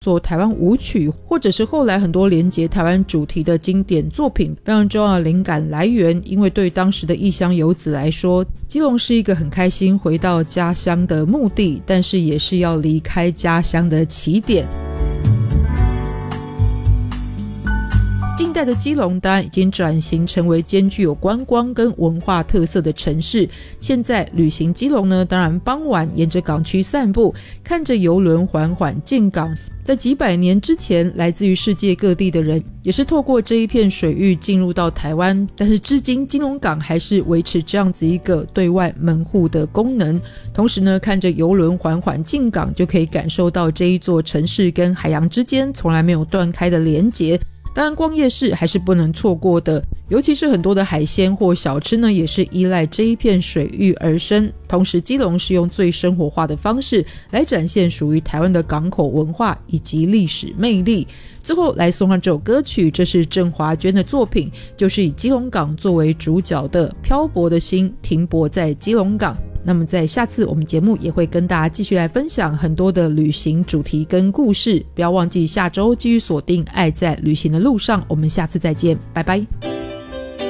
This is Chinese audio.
做台湾舞曲，或者是后来很多连结台湾主题的经典作品非常重要的灵感来源。因为对当时的异乡游子来说，基隆是一个很开心回到家乡的目的，但是也是要离开家乡的起点。近代的基隆当然已经转型成为兼具有观光跟文化特色的城市。现在旅行基隆呢，当然傍晚沿着港区散步，看着邮轮缓缓进港。在几百年之前，来自于世界各地的人也是透过这一片水域进入到台湾，但是至今基隆港还是维持这样子一个对外门户的功能。同时呢，看着邮轮缓缓进港，就可以感受到这一座城市跟海洋之间从来没有断开的连结。当然逛夜市还是不能错过的，尤其是很多的海鲜或小吃呢，也是依赖这一片水域而生。同时基隆是用最生活化的方式来展现属于台湾的港口文化以及历史魅力。最后来送上这首歌曲，这是郑华娟的作品，就是以基隆港作为主角的漂泊的心停泊在基隆港。那么在下次我们节目也会跟大家继续来分享很多的旅行主题跟故事，不要忘记下周继续锁定爱在旅行的路上，我们下次再见，拜拜。